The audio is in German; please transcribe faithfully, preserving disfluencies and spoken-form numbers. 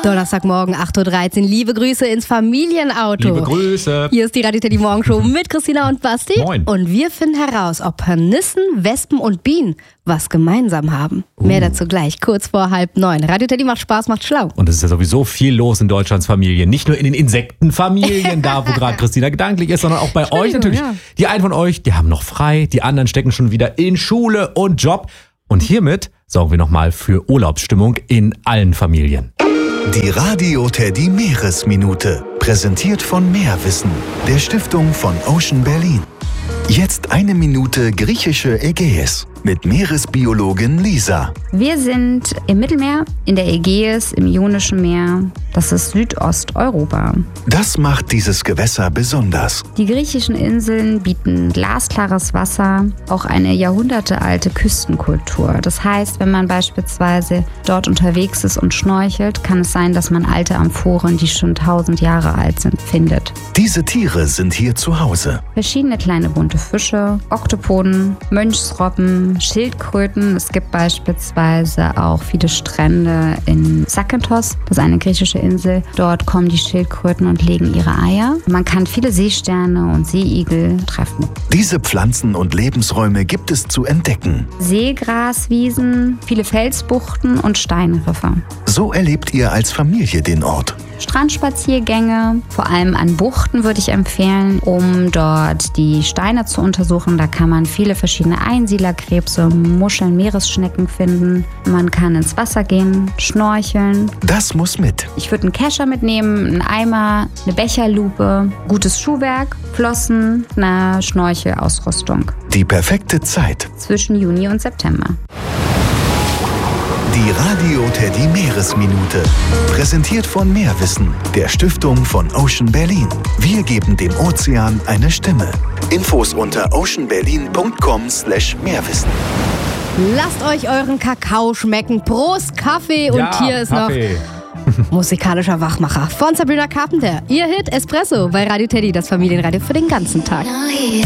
Donnerstagmorgen, acht Uhr dreizehn. Liebe Grüße ins Familienauto. Liebe Grüße. Hier ist die Radio Teddy Morgenshow mit Christina und Basti. Moin. Und wir finden heraus, ob Hornissen, Wespen und Bienen was gemeinsam haben. Uh. Mehr dazu gleich, kurz vor halb neun. Radio Teddy macht Spaß, macht schlau. Und es ist ja sowieso viel los in Deutschlands Familien. Nicht nur in den Insektenfamilien, da wo gerade Christina gedanklich ist, sondern auch bei euch natürlich. Ja. Die einen von euch, die haben noch frei, die anderen stecken schon wieder in Schule und Job. Und hiermit sorgen wir nochmal für Urlaubsstimmung in allen Familien. Die Radio Teddy Meeresminute, präsentiert von Meerwissen, der Stiftung von Ocean Berlin. Jetzt eine Minute griechische Ägäis mit Meeresbiologin Lisa. Wir sind im Mittelmeer, in der Ägäis, im Ionischen Meer. Das ist Südosteuropa. Das macht dieses Gewässer besonders. Die griechischen Inseln bieten glasklares Wasser, auch eine jahrhundertealte Küstenkultur. Das heißt, wenn man beispielsweise dort unterwegs ist und schnorchelt, kann es sein, dass man alte Amphoren, die schon tausend Jahre alt sind, findet. Diese Tiere sind hier zu Hause. Verschiedene kleine bunte Fische, Oktopoden, Mönchsrobben, Schildkröten. Es gibt beispielsweise auch viele Strände in Zakynthos, das ist eine griechische Insel. Dort kommen die Schildkröten und legen ihre Eier. Man kann viele Seesterne und Seeigel treffen. Diese Pflanzen und Lebensräume gibt es zu entdecken. Seegraswiesen, viele Felsbuchten und Steinriffe. So erlebt ihr als Familie den Ort. Strandspaziergänge, vor allem an Buchten würde ich empfehlen, um dort die Steine zu untersuchen. Da kann man viele verschiedene Einsiedlerkrebse, Muscheln, Meeresschnecken finden. Man kann ins Wasser gehen, schnorcheln. Das muss mit. Ich würde einen Kescher mitnehmen, einen Eimer, eine Becherlupe, gutes Schuhwerk, Flossen, eine Schnorchelausrüstung. Die perfekte Zeit zwischen Juni und September. Die Radio Teddy Meeresminute, präsentiert von Meerwissen, der Stiftung von Ocean Berlin. Wir geben dem Ozean eine Stimme. Infos unter oceanberlin punkt com slash Meerwissen. Lasst euch euren Kakao schmecken. Prost, Kaffee. Und ja, hier ist Kaffee. noch musikalischer Wachmacher von Sabrina Carpenter. Ihr Hit Espresso bei Radio Teddy, das Familienradio für den ganzen Tag.